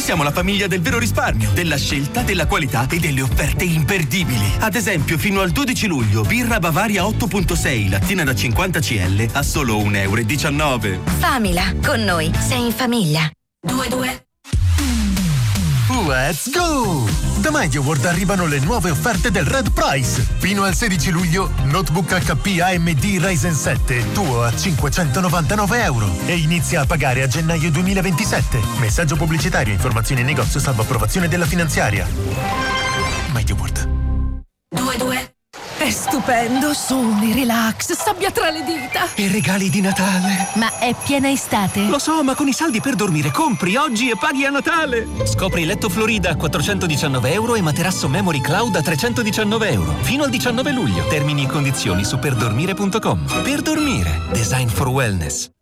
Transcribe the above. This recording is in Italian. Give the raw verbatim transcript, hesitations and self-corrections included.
siamo la famiglia del vero risparmio, della scelta, della qualità e delle offerte imperdibili. Ad esempio, fino al dodici luglio, birra Bavaria otto virgola sei, lattina da cinquanta centilitri a solo un euro e diciannove. Famila, con noi sei in famiglia. Due due. Let's go! Da MediaWorld arrivano le nuove offerte del Red Price. Fino al sedici luglio, notebook H P A M D Ryzen sette tuo a cinquecentonovantanove euro e inizia a pagare a gennaio duemilaventisette. Messaggio pubblicitario, informazioni in negozio salvo approvazione della finanziaria. MediaWorld. Due due. È stupendo, sole, relax, sabbia tra le dita. E regali di Natale. Ma è piena estate? Lo so, ma con i saldi per dormire compri oggi e paghi a Natale. Scopri letto Florida a quattrocentodiciannove euro e materasso Memory Cloud a trecentodiciannove euro. Fino al diciannove luglio. Termini e condizioni su perdormire punto com. Per dormire. Design for wellness.